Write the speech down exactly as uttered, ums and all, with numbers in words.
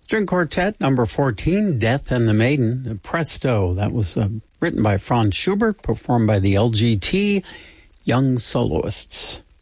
String Quartet, number fourteen, Death and the Maiden. Presto, that was uh, written by Franz Schubert, performed by the L G T Young Soloists.